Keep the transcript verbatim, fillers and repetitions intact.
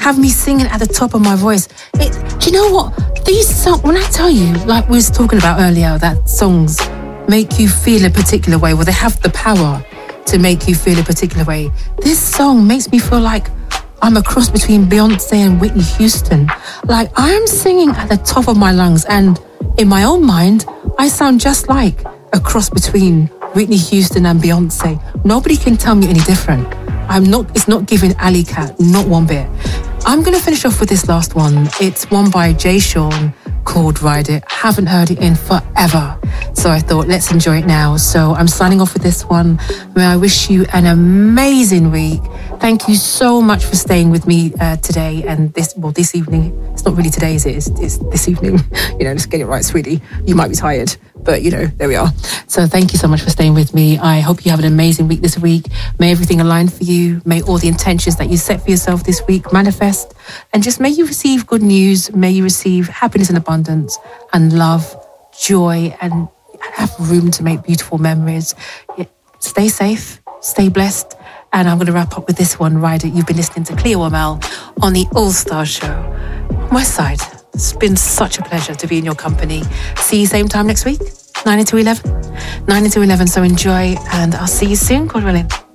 have me singing at the top of my voice. It, do you know what? These songs, when I tell you, like we was talking about earlier, that songs make you feel a particular way, well, they have the power to make you feel a particular way. This song makes me feel like I'm a cross between Beyonce and Whitney Houston. Like, I'm singing at the top of my lungs, and in my own mind, I sound just like a cross between Whitney Houston and Beyonce. Nobody can tell me any different. I'm not, it's not giving Alley Cat, not one bit. I'm going to finish off with this last one. It's one by Jay Sean called Ride It. Haven't heard it in forever. So I thought, let's enjoy it now. So I'm signing off with this one. May I wish you an amazing week. Thank you so much for staying with me uh, today and this, well, this evening. It's not really today, is it? It's, it's this evening. You know, let's get it right, sweetie. You might be tired, but you know, there we are. So thank you so much for staying with me. I hope you have an amazing week this week. May everything align for you. May all the intentions that you set for yourself this week manifest. And just may you receive good news. May you receive happiness and abundance and love, joy, and have room to make beautiful memories. Stay safe, stay blessed. And I'm going to wrap up with this one, Ride It. You've been listening to Cleo Amel on the All Star Show. My side, it's been such a pleasure to be in your company. See you same time next week, nine to eleven. nine to eleven, so enjoy, and I'll see you soon, God willing.